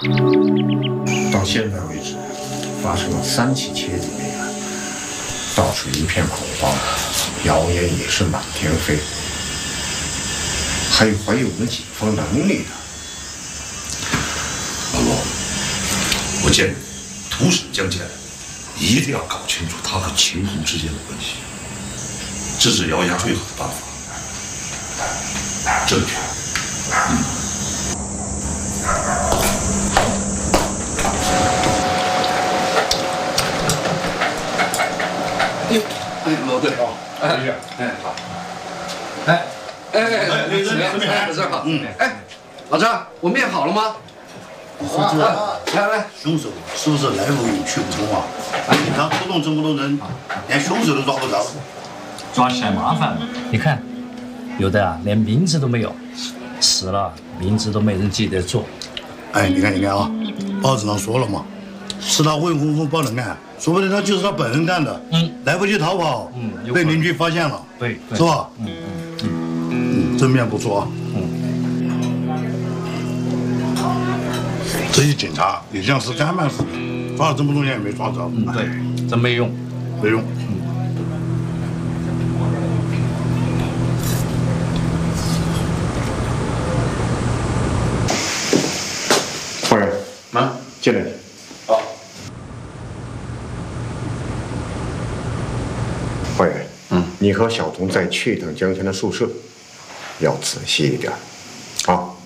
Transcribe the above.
到现在为止，发生了3起窃贼命案，到处一片恐慌，谣言也是满天飞。还有怀疑我们警方能力的。 老罗，我建议土沈江建一定要搞清楚他和秦红之间的关系，制止谣言最好的办法，证据。 罗队啊，好，刘队好，老张，我面好了吗？来， 凶手是不是来路有去无从啊？警察出动这么多人，连凶手都抓不着， 抓起来麻烦了。你看，有的啊，连名字都没有，死了名字都没人记得住。 哎，你看啊，报纸上说了嘛，是他未婚夫报的案，说不定他就是他本人干的。来不及逃跑，被邻居发现了， 对， 是吧？正面不错啊。这些警察也像是干办事的，抓了这么多年也没抓着。 对，真没用， 没用。 夫人，进来。 好。 委员，你和小童在去等江前的宿舍要仔细一点，啊。